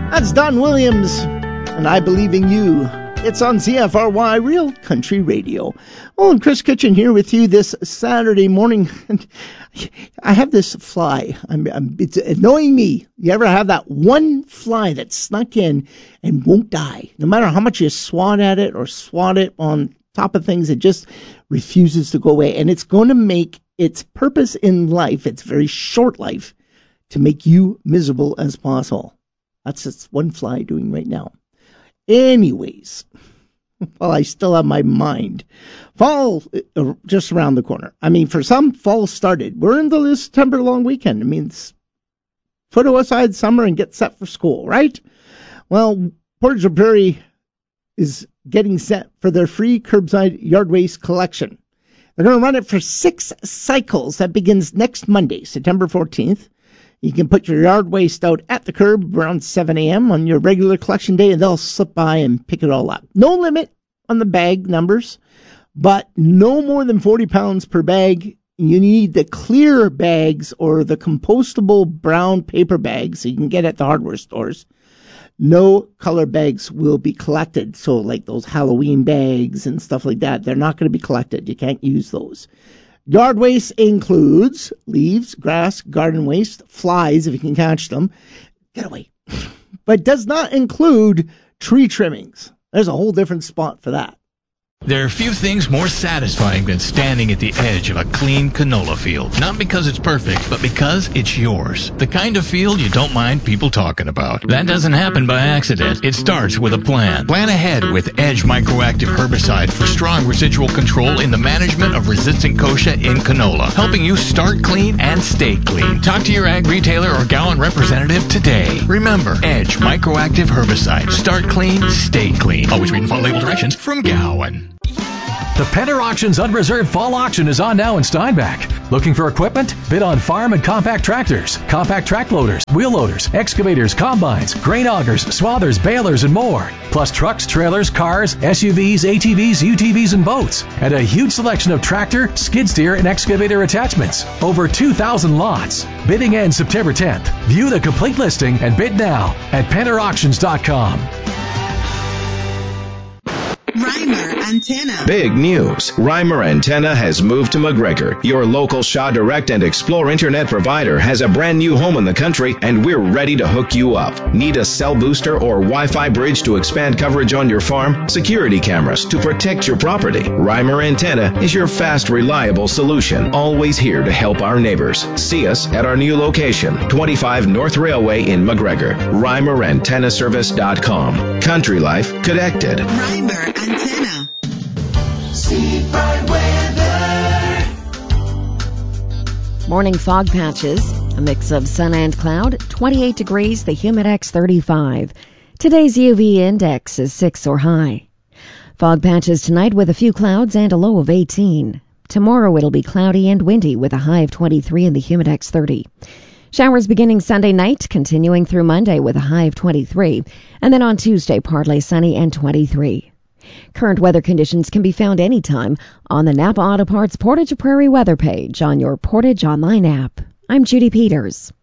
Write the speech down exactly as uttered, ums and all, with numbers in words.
That's Don Williams, and I Believe in You. It's on C F R Y, Real Country Radio. Well, I'm Chris Kitchen here with you this Saturday morning. I have this fly. I'm, I'm, it's annoying me. You ever have that one fly that snuck in and won't die? No matter how much you swat at it or swat it on top of things, it just refuses to go away. And it's going to make its purpose in life, its very short life, to make you miserable as possible. That's just one fly doing right now. Anyways, well, I still have my mind. Fall uh, just around the corner. I mean, for some, fall started. We're in the September long weekend. It means put aside summer and get set for school, right? Well, Portage la Prairie is getting set for their free curbside yard waste collection. They're going to run it for six cycles. That begins next Monday, September fourteenth. You can put your yard waste out at the curb around seven a.m. on your regular collection day, and they'll slip by and pick it all up. No limit on the bag numbers, but no more than forty pounds per bag. You need the clear bags or the compostable brown paper bags that you can get at the hardware stores. No color bags will be collected. So like those Halloween bags and stuff like that, they're not going to be collected. You can't use those. Yard waste includes leaves, grass, garden waste, flies, if you can catch them. Get away. But does not include tree trimmings. There's a whole different spot for that. There are few things more satisfying than standing at the edge of a clean canola field. Not because it's perfect, but because it's yours. The kind of field you don't mind people talking about. That doesn't happen by accident. It starts with a plan. Plan ahead with Edge Microactive Herbicide for strong residual control in the management of resistant kochia in canola, helping you start clean and stay clean. Talk to your ag retailer or Gowan representative today. Remember, Edge Microactive Herbicide. Start clean, stay clean. Always read and follow label directions from Gowan. The Penner Auctions Unreserved Fall Auction is on now in Steinbach. Looking for equipment? Bid on farm and compact tractors, compact track loaders, wheel loaders, excavators, combines, grain augers, swathers, balers, and more. Plus trucks, trailers, cars, S U Vs, A T Vs, U T Vs, and boats. And a huge selection of tractor, skid steer, and excavator attachments. Over two thousand lots. Bidding ends September tenth. View the complete listing and bid now at penner auctions dot com. Reimer Antenna. Big news. Reimer Antenna has moved to McGregor. Your local Shaw Direct and Explore internet provider has a brand new home in the country, and we're ready to hook you up. Need a cell booster or Wi-Fi bridge to expand coverage on your farm? Security cameras to protect your property? Reimer Antenna is your fast, reliable solution. Always here to help our neighbors. See us at our new location, twenty-five North Railway in McGregor. Reimer Antenna Service dot com. Country life connected. Reimer Antenna. Seafront weather. Morning fog patches, a mix of sun and cloud, twenty-eight degrees, the Humidex thirty-five. Today's U V index is six or high. Fog patches tonight with a few clouds and a low of eighteen. Tomorrow it'll be cloudy and windy with a high of twenty-three and the Humidex thirty. Showers beginning Sunday night, continuing through Monday with a high of twenty-three, and then on Tuesday partly sunny and twenty-three. Current weather conditions can be found anytime on the Napa Auto Parts Portage Prairie weather page on your Portage Online app. I'm Judy Peters.